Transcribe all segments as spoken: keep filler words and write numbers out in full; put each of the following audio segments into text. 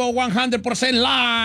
cien por ciento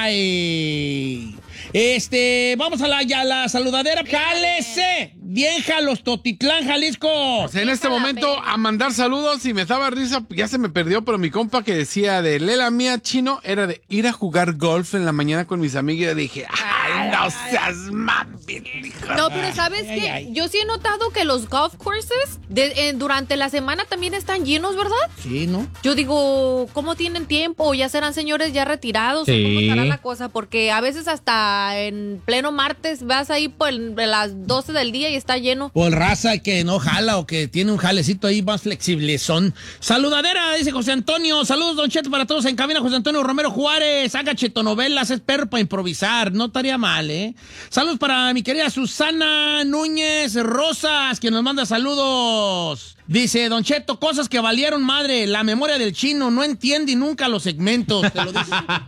live. Este, vamos a la, ya, la saludadera. ¡Jálese! Bien, Jalos, Totitlán, Jalisco. Pues en este momento a mandar saludos y me daba risa, ya se me perdió, pero mi compa que decía de Lela mía chino era de ir a jugar golf en la mañana con mis amigos. Y dije, ¡ay, no seas mami! No, pero ¿sabes qué? Yo sí he notado que los golf courses de, eh, durante la semana también están llenos, ¿verdad? Sí, ¿no? Yo digo, ¿cómo tienen tiempo? ¿Ya serán señores ya retirados? Sí. ¿O cómo estará la cosa? Porque a veces hasta en pleno martes vas ahí por el- las doce del día y está lleno. O el raza que no jala o que tiene un jalecito ahí más flexible son. Saludadera, dice José Antonio. Saludos, Don Cheto, para todos en cabina. José Antonio Romero Juárez. Haga chetonovelas, es perro para improvisar. No estaría mal, ¿eh? Saludos para mi querida Susana Núñez Rosas, que nos manda saludos. Dice, Don Cheto, cosas que valieron madre. La memoria del chino no entiende nunca los segmentos. Te lo dice.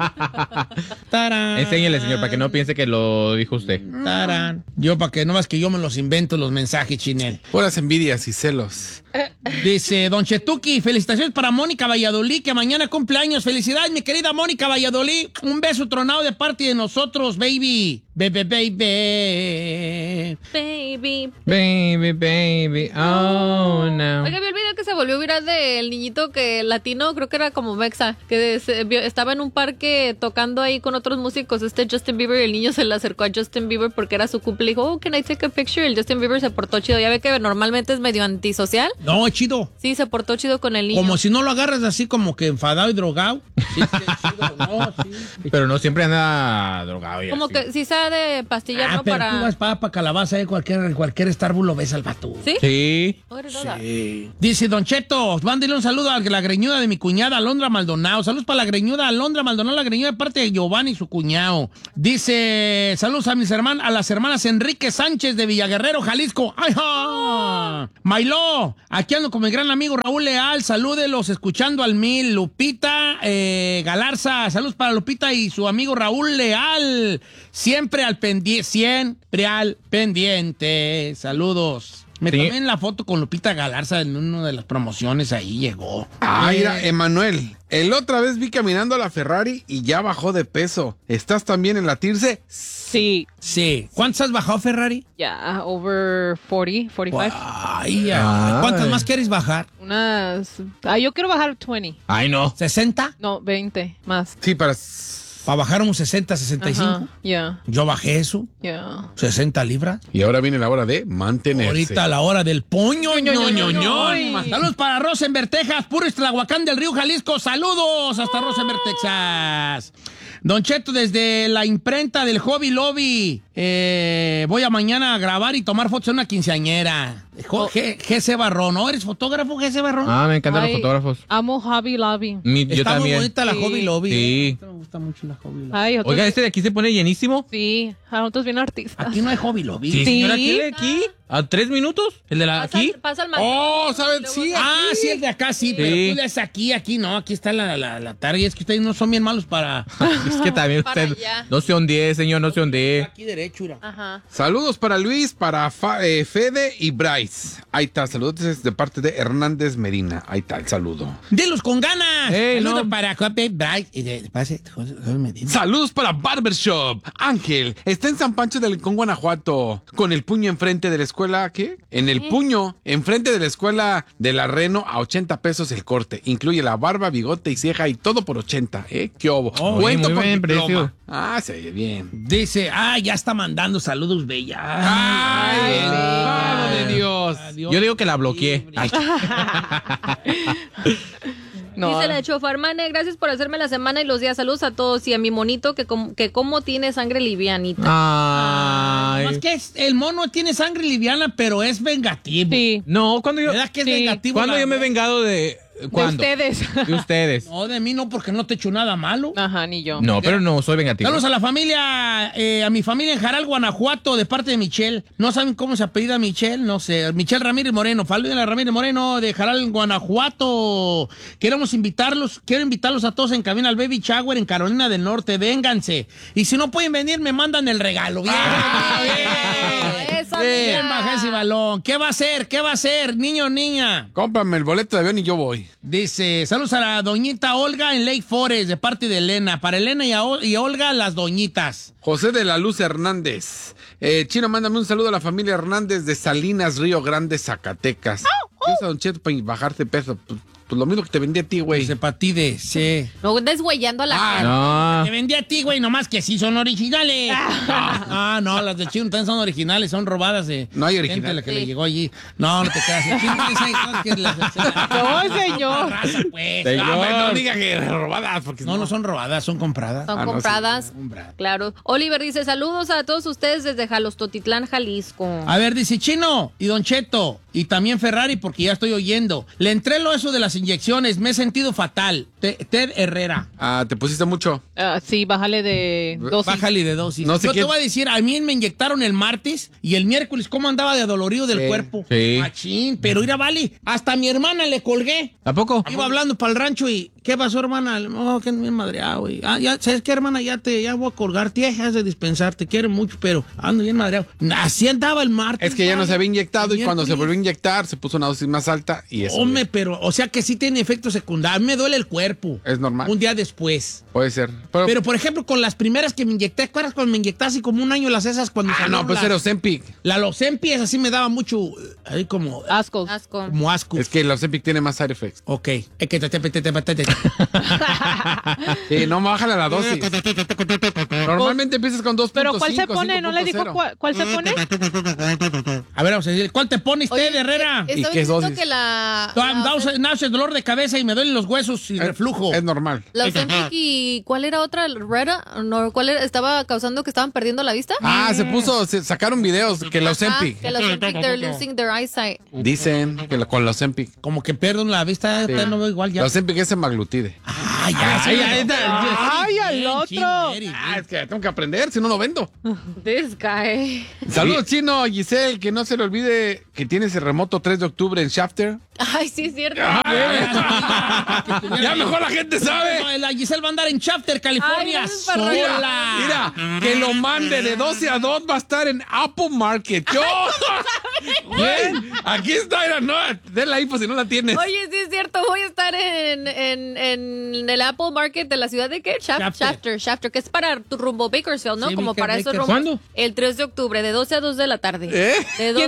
Tarán. Enséñele, señor, para que no piense que lo dijo usted. Tarán. Yo, para que no más que yo me los invento los mensajes, Chinel. Puras envidias y celos. Dice Don Chetuki, felicitaciones para Mónica Valladolid, que mañana cumple años. Felicidades, mi querida Mónica Valladolid. Un beso tronado de parte de nosotros, baby. Bebe, baby. Baby. Baby, baby, oh no. Oiga, vi el video que se volvió viral del niñito que latino, creo que era como mexa, que se vio- estaba en un parque tocando ahí con otros músicos, este Justin Bieber, y el niño se le acercó a Justin Bieber porque era su cumple y dijo, oh, can I take a picture? Y el Justin Bieber se portó chido. Ya ve que normalmente es medio antisocial. No, es chido. Sí, se portó chido con el niño. Como si no lo agarras así como que enfadado y drogado. Sí, sí, es chido. No, sí. Pero no siempre anda drogado y Como así. que sí sabe de pastillar, Ah, ¿no? pero Para... tú vas para pa calabaza, eh, cualquier, cualquier Starbucks lo ves al vato. ¿Sí? Sí. Oh, eres toda. Dice Don Cheto, mándele un saludo a la greñuda de mi cuñada Alondra Maldonado. Saludos para la greñuda Alondra Maldonado, la greñuda de parte de Giovanni y su cuñado. Dice, saludos a mis hermanas, a las hermanas Enrique Sánchez de Villaguerrero, Jalisco. ¡Ay, ja! Mailó, aquí ando con mi gran amigo Raúl Leal. Salúdelos, escuchando al mil. Lupita eh, Galarza, saludos para Lupita y su amigo Raúl Leal. Siempre al pendiente, siempre al pendiente. Saludos. Me Sí. tomé en la foto con Lupita Galarza en una de las promociones, ahí llegó. Ah, Eh, mira, Emanuel, el otra vez vi caminando a la Ferrari y ya bajó de peso. ¿Estás también en la Tirse? Sí, Sí. ¿Cuántas has bajado, Ferrari? ya, over cuarenta, cuarenta y cinco. Ay, ay. Ay. ¿Cuántas más quieres bajar? Unas. Ah, yo quiero bajar veinte. Ay, no. ¿sesenta? No, veinte más. Sí, para... Para bajar unos sesenta, sesenta y cinco. Ajá, ya, Yo bajé eso, ya. sesenta libras. Y ahora viene la hora de mantenerse. Ahorita a la hora del poño, ño, ño, ño, ño. Ay. Saludos para Rosenberg, Texas, puro Tlahuacán del Río Jalisco. Saludos hasta Rosenberg, Texas. Don Cheto, desde la imprenta del Hobby Lobby, eh, voy a mañana a grabar y tomar fotos en una quinceañera. Jo- G- G.C. Barrón, ¿no? ¿Eres fotógrafo, G C. Barrón? Ah, me encantan Ay, los fotógrafos. Amo Hobby Lobby. Mi- yo Está muy también. bonita la Sí. Hobby Lobby. Sí. Me gusta mucho la Hobby Lobby. Ay, otros- Oiga, este de aquí se pone llenísimo. Sí, a nosotros bien artistas. Aquí no hay Hobby Lobby. Sí, Sí. señora, ¿quiere aquí? ¿A tres minutos? ¿El de la Pasa, aquí? pasa el Oh, ¿saben? Sí, Ah, sí, el de acá sí, pero Sí. tú le das aquí, aquí no, aquí está la, la, la target. Es que ustedes no son bien malos para... Es que también Para usted. allá. No se ondee, señor, no se ondee. Aquí derecho, mira. Ajá. Saludos para Luis, para Fa- eh, Fede y Bryce. Ahí está, saludos de parte de Hernández Medina. Ahí está el saludo. ¡Dilos con ganas! Ey, Saludos no. para Jope Bright y de, pase, José- José Medina. Saludos para Barbershop. Ángel, está en San Pancho del Rincón, Guanajuato. Con el puño enfrente de la escuela, ¿qué? En el puño, enfrente de la escuela de la Reno, a ochenta pesos el corte. Incluye la barba, bigote y ceja y todo por ochenta, ¿eh? ¿Qué obo? Oh, Cuento muy con buen diploma. precio. Ah, se oye bien. Dice, ah, ya está mandando saludos, bella. ¡Ay, Ay, mano de Dios! Dios. Yo digo que la bloqueé. Ay, No. Dice la chofarmane, gracias por hacerme la semana y los días. Saludos a todos y a mi monito que, com- que como tiene sangre livianita. Ay. Más que es- el mono tiene sangre liviana, pero es vengativo. Sí, No, cuando yo. ¿Verdad que es Sí. vengativo? ¿Cuándo la- yo me he vengado de. de ¿Cuándo? ustedes. De ustedes. No, de mí no, porque no te he hecho nada malo. Ajá, ni yo. No, pero no soy vengativo. Saludos a la familia, eh, a mi familia en Jaral, Guanajuato, de parte de Michelle. No saben cómo se apellida Michelle, no sé. Michelle Ramírez Moreno, familia de Ramírez Moreno de Jaral, Guanajuato. Queremos invitarlos, quiero invitarlos a todos en cabina al Baby Shower en Carolina del Norte. Vénganse. Y si no pueden venir, me mandan el regalo. Bien. Ah, eso. Bien, baja ese balón. ¿Qué va a hacer? ¿Qué va a hacer, niño o niña? Cómprame el boleto de avión y yo voy. Dice, saludos a la doñita Olga en Lake Forest, de parte de Elena. Para Elena y, a Ol- y Olga, las doñitas. José de la Luz Hernández. Eh, Chino, mándame un saludo a la familia Hernández de Salinas, Río Grande, Zacatecas. ¿Qué usa, Don Cheto, para bajarte peso? Pues, pues lo mismo que te vendí a ti, güey. Dice, para ti de, sí. No deshuellando a la Ah, gente. No. Te vendí a ti, güey, nomás que sí son originales. Ah, no, las de Chino también son originales, son robadas de No hay gente original. la que Sí. le llegó allí. No, no te creas. El Chino dice cosas que las- No, señor. raza, pues. Señor. Ah, pero no diga que robadas, porque No, no son robadas, son compradas. Son Ah, no, compradas. Compradas. Claro. Oliver dice, saludos a todos ustedes desde Jalostotitlán, Jalisco. A ver, dice Chino y Don Cheto y también Ferrari porque ya estoy oyendo. Le entré lo eso de las inyecciones, me he sentido fatal. Te- Ted Herrera. Ah, te pusiste mucho. Ah, sí, bájale de dosis. Bájale de dosis. No sé Yo qué- te voy a decir, a mí me inyectaron el martes y el miércoles, ¿cómo andaba de dolorido del Sí. cuerpo? Sí. Machín, pero mira, vale, hasta a mi hermana le colgué. ¿Tampoco? Iba hablando para el rancho y, ¿qué pasó, hermana? Oh, que me madreado, güey. Ah, ya, ¿sabes qué, hermana? Ya te, ya voy a colgar, tía, has de dispensar, te quiero mucho, pero ando bien madreado. Así andaba el martes. Es que ya no vale. se había inyectado y El cuando se miércoles. volvió a inyectar se puso una dosis más alta y eso Hombre, pero, o sea que sí tiene efectos secundarios. Me duele el cuerpo. es normal. Un día después. Puede ser. Pero, Pero, por ejemplo, con las primeras que me inyecté, ¿te acuerdas cuando me inyecté así como un año las esas cuando ah, salieron no, pues las- era Ozempic. La Lozempi, esa sí me daba mucho, eh, ahí como, Asco. Asco. como asco. Es que el Ozempic tiene más side effects. Ok. Es que te, te, te, te, te, te, te. Sí, no, bájale la dosis. Normalmente empiezas con dos punto cinco. Pero ¿cuál se pone? ¿No le dijo cuál, cuál se pone? A ver, vamos a decir, ¿cuál te pone usted, Oye, Herrera? eh, ¿Y estaba qué diciendo dosis? que la... Da- la- da- Nace dolor de cabeza y me duelen los huesos y reflujo. Es normal. La Ozempic y ¿cuál era otra? ¿Reda? No, ¿cuál era? ¿Estaba causando que estaban perdiendo la vista? Ah, se puso, se sacaron videos que la Ah, Ozempic. que la Ozempic, they're losing their eyesight. Dicen que la- con la Ozempic. Como que pierdo la vista, Sí. ya no veo igual ya. La Ozempic es semaglutide. Ah, ya, Ay, sí, ay, ya. ay, al Bien, otro. chino, eres, Ah, bien. es que tengo que aprender, si no lo vendo. This guy. Saludos, Chino, Giselle, que no se le olvide que tienes el remoto tres de octubre en Shafter. Ay, sí es cierto. Ya mejor la gente sabe. No, la Giselle va a andar en Shafter, California, Ay, no, para arriba. sola. Mira, que lo mande de doce a dos, va a estar en Apple Market. Yo. Bien, aquí está, mira, no, denla ahí por si no la tienes. Oye, sí es cierto, voy a estar en, en, en el Apple Market de la ciudad de qué? Shaf- Shafter. Shafter, Shafter, que es para tu rumbo Bakersfield, ¿no? Sí, Como Baker- para esos Baker. rumbos. ¿Cuándo? El tres de octubre, de doce a dos de la tarde. ¿Eh? De